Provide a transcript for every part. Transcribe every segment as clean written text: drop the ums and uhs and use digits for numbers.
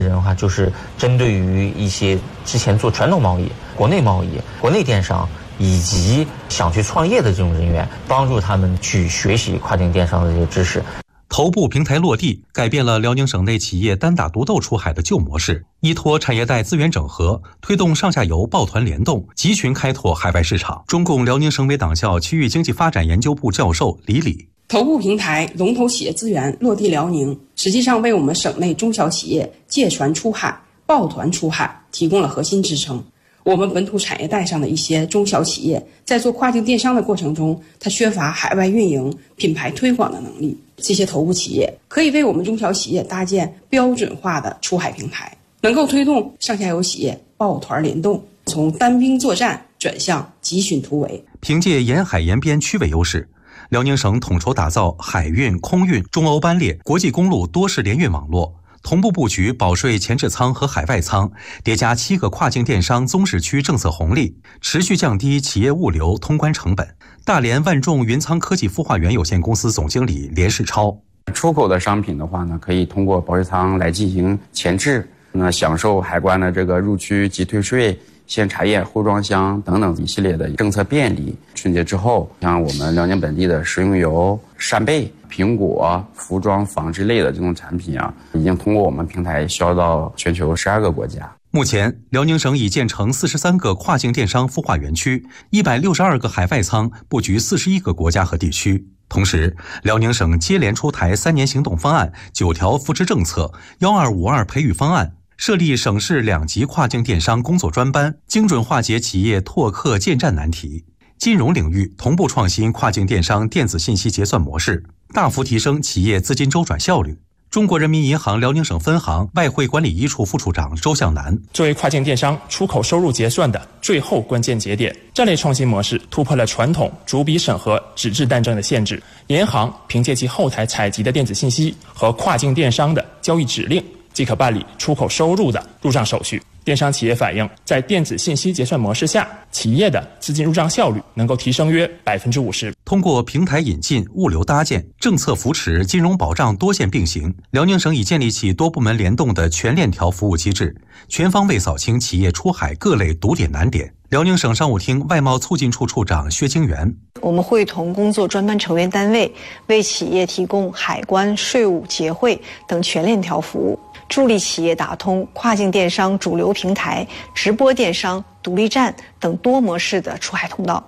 人的话，就是针对于一些之前做传统贸易、国内贸易、国内电商以及想去创业的这种人员，帮助他们去学习跨境电商的这些知识。 头部平台落地，改变了辽宁省内企业单打独斗出海的旧模式，依托产业带资源整合，推动上下游抱团联动，集群开拓海外市场。中共辽宁省委党校区域经济发展研究部教授李礼： 头部平台龙头企业资源落地辽宁，实际上为我们省内中小企业借船出海、抱团出海提供了核心支撑。我们本土产业带上的一些中小企业在做跨境电商的过程中，它缺乏海外运营、品牌推广的能力。这些头部企业可以为我们中小企业搭建标准化的出海平台，能够推动上下游企业抱团联动，从单兵作战转向集群突围。 凭借沿海沿边区位优势，辽宁省统筹打造海运、空运、中欧班列、国际公路多式联运网络，同步布局保税前置仓和海外仓，叠加7个跨境电商综市区政策红利，持续降低企业物流通关成本。大连万众云仓科技孵化园有限公司总经理连世超： 出口的商品的话呢，可以通过保税仓来进行前置，享受海关的这个入区及退税、鲜茶叶、后装箱等等一系列的政策便利。春节之后，像我们辽宁本地的食用油、扇贝、苹果、服装、纺织类的这种产品已经通过我们平台销到全球12个国家。 目前，辽宁省已建成43个跨境电商孵化园区，162个海外仓，布局41个国家和地区。同时，辽宁省接连出台3年行动方案、9条扶持政策、1252培育方案，设立省市2级跨境电商工作专班，精准化解企业拓客建站难题。金融领域同步创新跨境电商电子信息结算模式，大幅提升企业资金周转效率。中国人民银行辽宁省分行外汇管理一处副处长周向南： 作为跨境电商出口收入结算的最后关键节点，这类创新模式突破了传统逐笔审核、纸质单证的限制。银行凭借其后台采集的电子信息和跨境电商的交易指令，即可办理出口收入的入账手续。电商企业反映，在电子信息结算模式下，企业的资金入账效率能够提升约50%。 通过平台引进、物流搭建、政策扶持、金融保障多线并行，辽宁省已建立起多部门联动的全链条服务机制，全方位扫清企业出海各类堵点难点。辽宁省商务厅外贸促进处处长薛京元： 我们会同工作专班成员单位为企业提供海关、税务、结汇等全链条服务，助力企业打通跨境电商主流平台、直播电商、独立站等多模式的出海通道。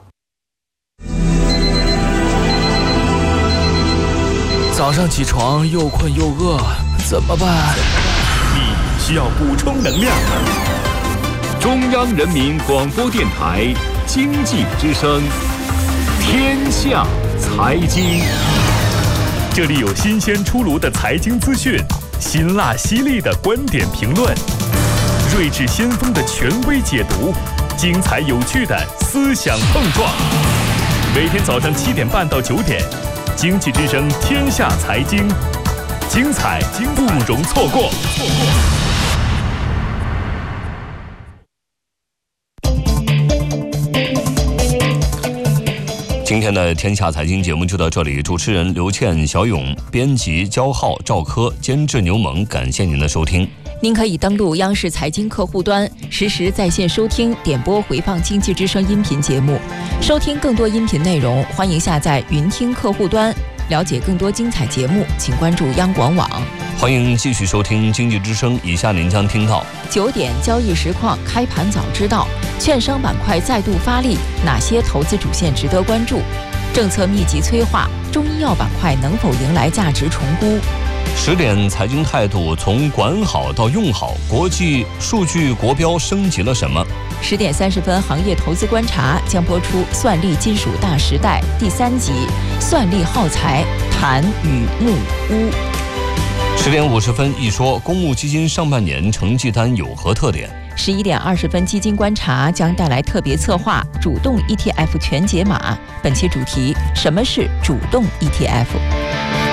早上起床又困又饿，怎么办？ 你需要补充能量。中央人民广播电台经济之声，天下财经，这里有新鲜出炉的财经资讯，辛辣犀利的观点评论，睿智先锋的权威解读，精彩有趣的思想碰撞。每天早上7点半到9点，经济之声天下财经，精彩不容错过。今天的天下财经节目就到这里，主持人刘倩、小勇，编辑焦浩、赵科，监制牛萌，感谢您的收听。 您可以登录央视财经客户端，实时在线收听、点播回放经济之声音频节目。收听更多音频内容，欢迎下载云听客户端。了解更多精彩节目，请关注央广网。 欢迎继续收听经济之声，以下您将听到 9点交易实况，开盘早知道，券商板块再度发力，哪些投资主线值得关注？政策密集催化，中医药板块能否迎来价值重估 ？10点财经态度，从管好到用好，国际数据国标升级了什么 ？10点30分，行业投资观察将播出算力金属大时代第3集，算力耗材谈与木屋。 10点50分，一说公募基金上半年成绩单有何特点 ？11点20分，基金观察将带来特别策划主动 ETF 全解码，本期主题：什么是主动 ETF？